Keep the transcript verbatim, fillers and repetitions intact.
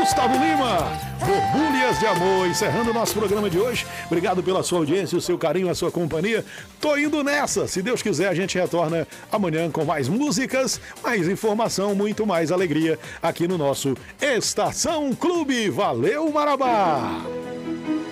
Gustavo Lima, Borbulhas de Amor, encerrando o nosso programa de hoje. Obrigado pela sua audiência, o seu carinho, a sua companhia. Tô indo nessa. Se Deus quiser, a gente retorna amanhã com mais músicas, mais informação, muito mais alegria aqui no nosso Estação Clube. Valeu, Marabá!